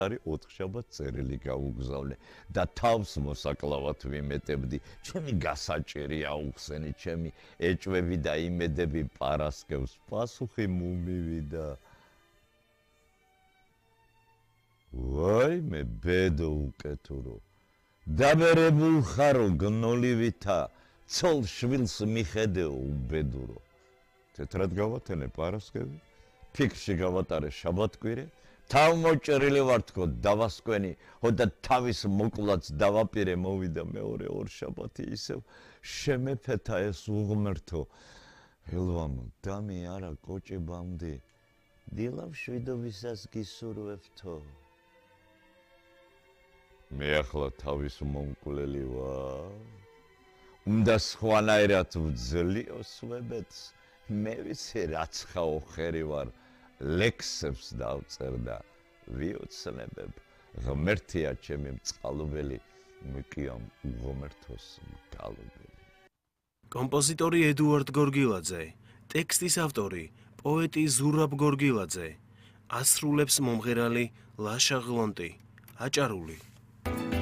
არის 4 შაბათს წერილი გაუგზავნე და თავს მოსაკლავად ვიმეტებდი. ჩემი გასაჭერი აუხსენი, ჩემი ეჭვები და იმედები პარასკევს პასუხი მომივიდა. ვაი მე ბედო უკეთურო. დაბერებულ ხარო გნოლივითა, ცოლ შვილს მიხედეო უბედურო. თეთრად გავათენე პარასკევი, ფიქრში გავატარე შაბათკვირე, თავმოჭრილი ვარ თქო დავასკვენი, და თავის მოკლაც დავაპირე მოვიდა მეორე ორშაბათი ისევ შემეფეთა ეს უღმერთო. ელვამო, დამი არა კოჭებამდე, დილავ შვიდობისას გისურვებთო. მე ახლა თავის მომკვლელი ვარ. უნდა სხვანაირად ვძლიო სვებეთს, მე ვიცი რაც ხაო ხერი ვარ, ლექსებს დავწერ და ვიოცნებებ. ღმერთია ჩემი მწყალობელი, მე კი ამ უღმერთოს მგალობელი. კომპოზიტორი ედუარდ გორგილაძე, ტექსტის ავტორი პოეტი ზურაბ გორგილაძე, ასრულებს მომღერალი ლაშა ღლონტი, აჭარული.